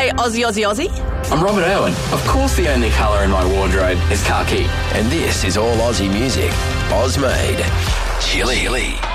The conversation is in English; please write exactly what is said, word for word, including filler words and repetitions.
G'day, Aussie, Aussie, Aussie. I'm Robert Irwin. Of course the only colour in my wardrobe is khaki. And this is all Aussie music. Oz made. Chili. Chili.